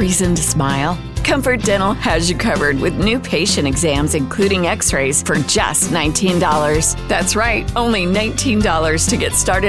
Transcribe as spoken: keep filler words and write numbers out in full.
reason to smile? Comfort Dental has you covered with new patient exams, including x-rays, for just nineteen dollars. That's right, only nineteen dollars to get started